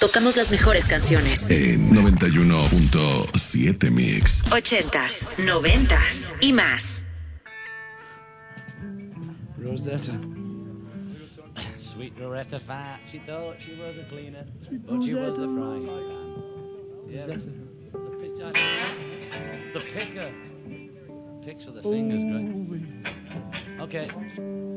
tocamos las mejores canciones. En 91.7 Mix. 80s, 90s y más. Rosetta. Sweet Rosetta fat. She thought she was a cleaner, but she was a frying pan. Yeah, the picker. Picks with the fingers, great. Okay.